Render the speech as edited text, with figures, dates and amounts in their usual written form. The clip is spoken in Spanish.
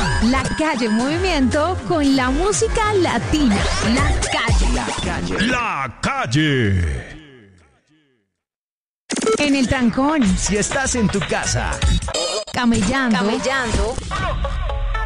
La calle en movimiento con la música latina. La calle. La calle. La calle. En el trancón. Si estás en tu casa, Camellando.